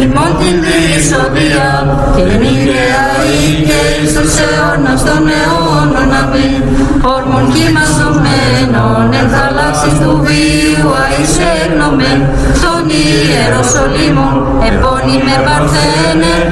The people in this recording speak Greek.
ημών την διεισοδία και μοιραία και εις τους αιώνας των αιώνων. Αμήν. Όρμων κοιμαζομένων εν θαλάσσης του βίου αεισέγνωμεν των Ιεροσολύμων επώνυμε παρθένε